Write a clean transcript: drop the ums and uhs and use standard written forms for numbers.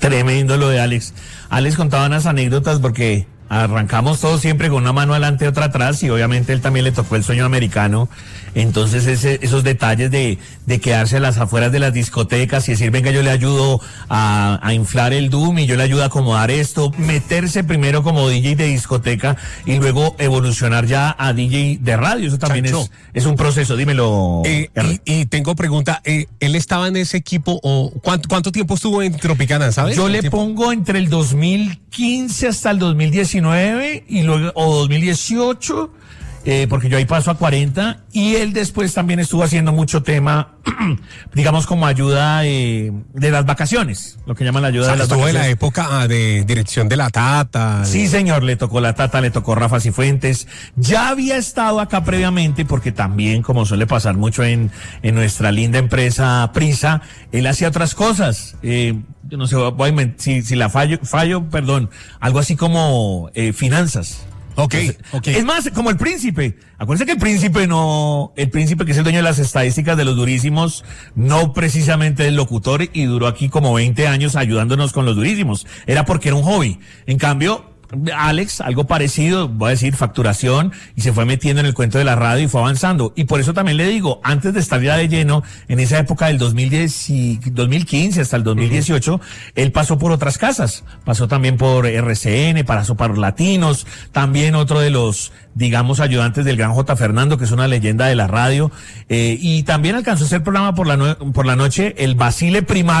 Tremendo lo de Alex. Alex contaba unas anécdotas porque arrancamos todos siempre con una mano adelante y otra atrás, y obviamente él también le tocó el sueño americano. Entonces esos detalles de quedarse a las afueras de las discotecas y decir, venga, yo le ayudo a inflar el Doom y yo le ayudo a acomodar esto, meterse primero como DJ de discoteca y luego evolucionar ya a DJ de radio, eso también es un proceso. Dímelo. Y tengo pregunta, ¿él estaba en ese equipo o cuánto tiempo estuvo en Tropicana, sabes? Yo le pongo entre el 2015 hasta el 2019 y luego, o 2018, porque yo ahí paso a 40, y él después también estuvo haciendo mucho tema, digamos, como ayuda de las vacaciones, lo que llaman la ayuda de las vacaciones. Estuvo en la época de dirección de la Tata. Sí, señor, le tocó la Tata, le tocó Rafa Cifuentes. Ya había estado acá previamente, porque también, como suele pasar mucho en nuestra linda empresa Prisa, él hacía otras cosas. Yo no sé, si la fallo, perdón, algo así como finanzas. Okay. Es más, como el Príncipe. Acuérdense que el Príncipe que es el dueño de las estadísticas de los durísimos, no precisamente el locutor, y duró aquí como 20 años ayudándonos con los durísimos. Era porque era un hobby. En cambio, Alex, algo parecido, voy a decir, facturación, y se fue metiendo en el cuento de la radio y fue avanzando. Y por eso también le digo, antes de estar ya de lleno, en esa época del 2015 hasta el 2018, él pasó por otras casas. Pasó también por RCN, pasó por Latinos, también otro de los, digamos, ayudantes del gran J. Fernando, que es una leyenda de la radio, y también alcanzó a hacer programa por la noche, el Basile Primario.